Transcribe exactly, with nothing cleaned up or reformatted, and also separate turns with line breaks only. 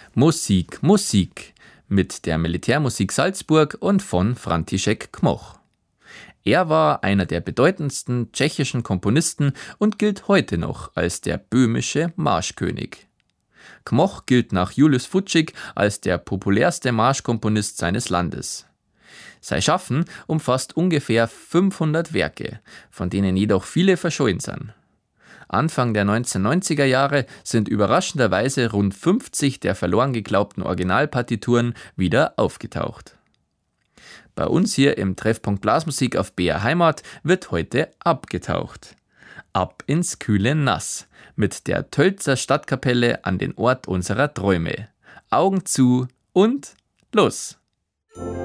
Musik, Musik mit der Militärmusik Salzburg und von František Kmoch. Er war einer der bedeutendsten tschechischen Komponisten und gilt heute noch als der böhmische Marschkönig. Kmoch gilt nach Julius Fučík als der populärste Marschkomponist seines Landes. Sein Schaffen umfasst ungefähr fünfhundert Werke, von denen jedoch viele verschollen sind. Anfang der neunzehnhundertneunziger Jahre sind überraschenderweise rund fünfzig der verloren geglaubten Originalpartituren wieder aufgetaucht. Bei uns hier im Treffpunkt Blasmusik auf B R Heimat wird heute abgetaucht. Ab ins kühle Nass mit der Tölzer Stadtkapelle an den Ort unserer Träume. Augen zu und los!